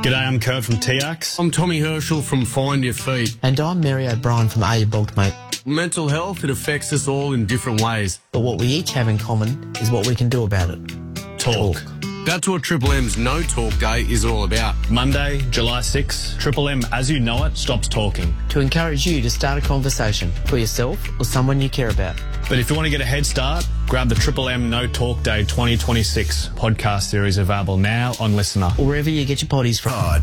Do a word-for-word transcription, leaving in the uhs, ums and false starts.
G'day, I'm Kurt from T Axe. I'm Tommy Herschel from Find Your Feet. And I'm Mary O'Brien from Are You Bogged, Mate? Mental health, it affects us all in different ways. But what we each have in common is what we can do about it. Talk. Talk. That's what Triple M's No Talk Day is all about. Monday, July sixth, Triple M, as you know it, stops talking. To encourage you to start a conversation for yourself or someone you care about. But if you want to get a head start, grab the Triple M No Talk Day twenty twenty-six podcast series, available now on Listener. Or wherever you get your potties from.